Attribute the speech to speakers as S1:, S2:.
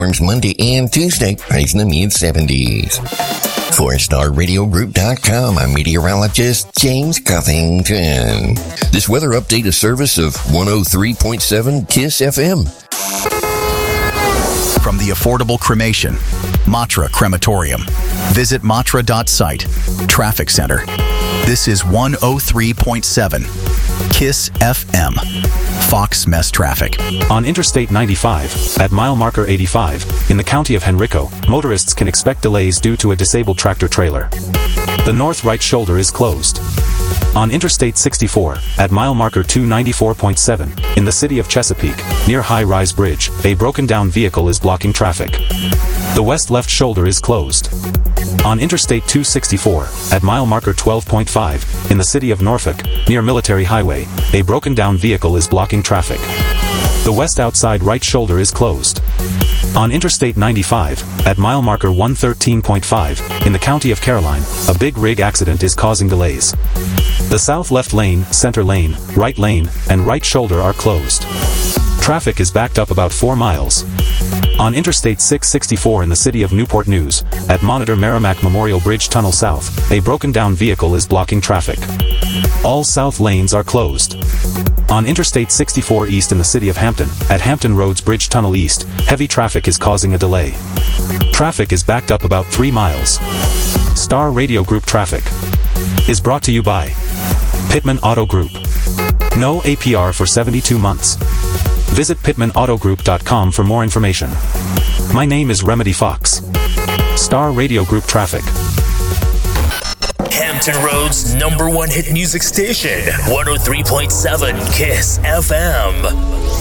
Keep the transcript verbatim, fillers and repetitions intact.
S1: Monday and Tuesday, highs in the mid seventies. For Star Radio Group dot com, I'm meteorologist James Cuffington. This weather update is service of one oh three point seven KISS F M.
S2: From the affordable cremation, Matra Crematorium. Visit matra dot site. Traffic Center. This is one oh three point seven KISS F M. Fox Mess Traffic.
S3: On Interstate ninety-five, at mile marker eighty-five, in the county of Henrico, motorists can expect delays due to a disabled tractor-trailer. The north right shoulder is closed. On Interstate sixty-four, at mile marker two ninety-four point seven, in the city of Chesapeake, near High Rise Bridge, a broken-down vehicle is blocking traffic. The west left shoulder is closed. On Interstate two sixty-four, at mile marker twelve point five, in the city of Norfolk, near Military Highway, a broken-down vehicle is blocking traffic. The west outside right shoulder is closed. On Interstate ninety-five, at mile marker one thirteen point five, in the county of Caroline, a big rig accident is causing delays. The south left lane, center lane, right lane, and right shoulder are closed. Traffic is backed up about four miles. On Interstate six sixty-four in the city of Newport News, at Monitor Merrimack Memorial Bridge Tunnel South, a broken-down vehicle is blocking traffic. All south lanes are closed. On Interstate sixty-four East in the city of Hampton, at Hampton Roads Bridge Tunnel East, heavy traffic is causing a delay. Traffic is backed up about three miles. Star Radio Group Traffic is brought to you by Pittman Auto Group. No A P R for seventy-two months. Visit pittman auto group dot com for more information. My name is Remedy Fox. Star Radio Group Traffic.
S4: Hampton Roads' number one hit music station, one oh three point seven KISS F M.